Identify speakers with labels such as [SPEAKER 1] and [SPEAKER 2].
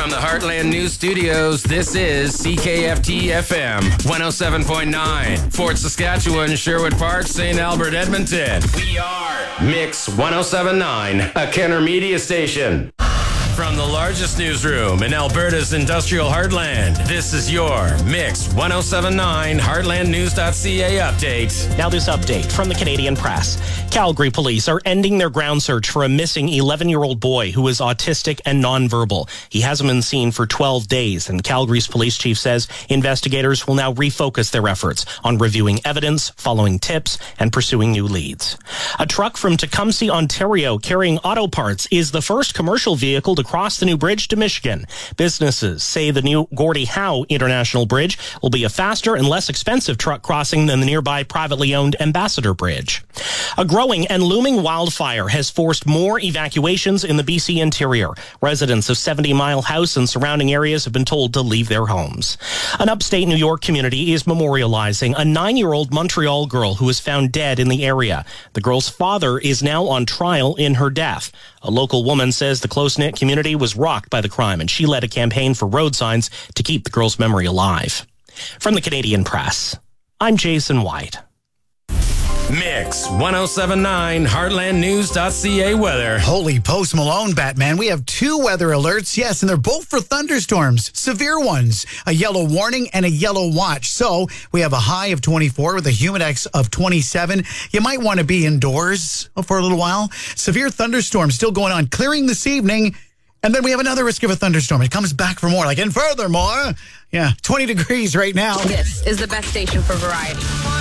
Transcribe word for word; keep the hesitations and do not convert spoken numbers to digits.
[SPEAKER 1] From the Heartland News Studios, this is C K F T F M one oh seven point nine. Fort Saskatchewan, Sherwood Park, Saint Albert, Edmonton. We are Mix one oh seven point nine, a Kenner media station. From the largest newsroom in Alberta's industrial heartland, this is your Mix one oh seven point nine Heartland News dot C A update.
[SPEAKER 2] Now this update from the Canadian Press. Calgary police are ending their ground search for a missing eleven-year-old boy who is autistic and nonverbal. He hasn't been seen for twelve days, and Calgary's police chief says investigators will now refocus their efforts on reviewing evidence, following tips, and pursuing new leads. A truck from Tecumseh, Ontario, carrying auto parts is the first commercial vehicle to cross the new bridge to Michigan. Businesses say the new Gordie Howe International Bridge will be a faster and less expensive truck crossing than the nearby privately owned Ambassador Bridge. A growing and looming wildfire has forced more evacuations in the B C interior. Residents of seventy Mile House and surrounding areas have been told to leave their homes. An upstate New York community is memorializing a nine-year-old Montreal girl who was found dead in the area. The girl's father is now on trial in her death. A local woman says the close-knit community was rocked by the crime, and she led a campaign for road signs to keep the girl's memory alive. From the Canadian Press, I'm Jason White.
[SPEAKER 1] Mix one oh seven point nine Heartland News dot C A weather.
[SPEAKER 3] Holy Post Malone, Batman. We have two weather alerts, yes, and they're both for thunderstorms, severe ones, a yellow warning and a yellow watch. So we have a high of twenty-four with a humidex of twenty-seven. You might want to be indoors for a little while. Severe thunderstorms still going on, clearing this evening. And then we have another risk of a thunderstorm. It comes back for more. Like, and furthermore, yeah, twenty degrees right now.
[SPEAKER 4] This is the best station for variety.